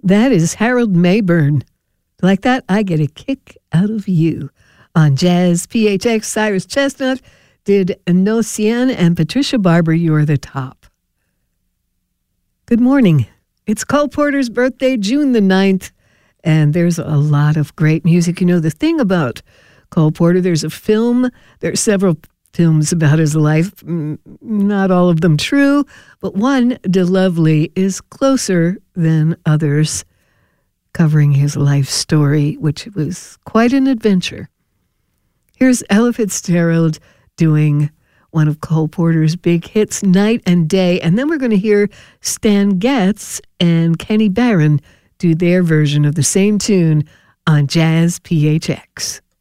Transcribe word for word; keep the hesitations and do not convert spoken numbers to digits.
That is Harold Mayburn. Like that, I get a kick out of you. On Jazz P H X, Cyrus Chestnut did No Cien, and Patricia Barber, You're the Top. Good morning. It's Cole Porter's birthday, June the ninth, and there's a lot of great music. You know, the thing about Cole Porter, there's a film, there's several films about his life, not all of them true, but one, De Lovely, is closer than others, covering his life story, which was quite an adventure. Here's Ella Fitzgerald doing one of Cole Porter's big hits, Night and Day, and then we're going to hear Stan Getz and Kenny Barron do their version of the same tune on Jazz P H X.